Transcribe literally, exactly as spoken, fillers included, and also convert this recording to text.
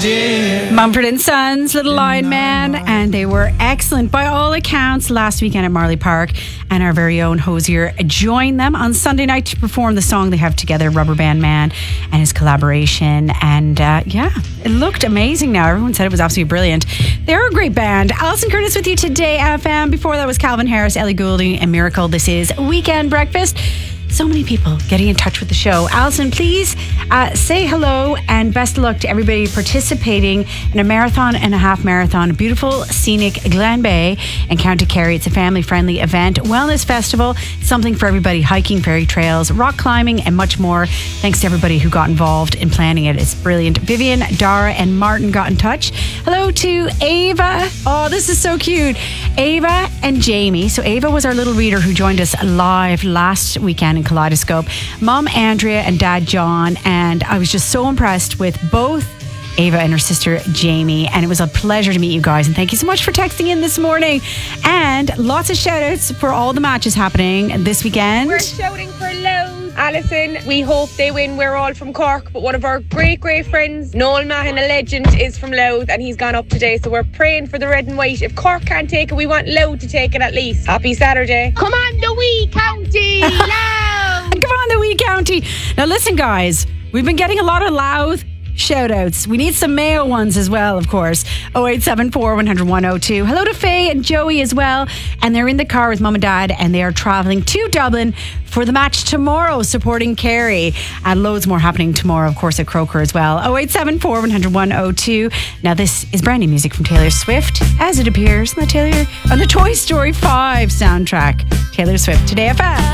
dear. Mumford and Sons, Little Lion Man, and they were excellent by all accounts last weekend at Marley Park. And our very own Hosier joined them on Sunday night to perform the song they have together, Rubber Band Man, and his collaboration. And uh, yeah, it looked amazing now. Everyone said it was absolutely brilliant. They're a great band. Alison Curtis with you today, F M. Before that was Calvin Harris, Ellie Goulding, and Miracle. This is Weekend Breakfast. So many people getting in touch with the show. Alison, please uh, say hello and best of luck to everybody participating in a marathon and a half marathon. Beautiful, scenic Glen Bay in County Kerry. It's a family-friendly event, wellness festival, something for everybody, hiking, fairy trails, rock climbing, and much more. Thanks to everybody who got involved in planning it. It's brilliant. Vivian, Dara, and Martin got in touch. Hello to Ava. Oh, this is so cute. Ava and Jamie. So Ava was our little reader who joined us live last weekend in Kaleidoscope. Mom Andrea and Dad John, and I was just so impressed with both Ava and her sister Jamie, and it was a pleasure to meet you guys, and thank you so much for texting in this morning. And lots of shout outs for all the matches happening this weekend. We're shouting for Louth. Alison, we hope they win. We're all from Cork, but one of our great great friends, Noel Mahan, a legend, is from Louth, and he's gone up today, so we're praying for the red and white. If Cork can't take it, we want Louth to take it at least. Happy Saturday. Come on the wee county. Louth. Come on the wee county. Now listen guys, we've been getting a lot of Louth shout outs. We need some Mayo ones as well, of course. oh eight seven four, one hundred, one oh two. Hello to Faye and Joey as well. And they're in the car with Mum and Dad, and they are travelling to Dublin for the match tomorrow, supporting Kerry. And loads more happening tomorrow, of course, at Croker as well. oh eight seven four, one hundred, one oh two. Now this is brand new music from Taylor Swift, as it appears on the Taylor on the Toy Story five soundtrack. Taylor Swift, Today F M.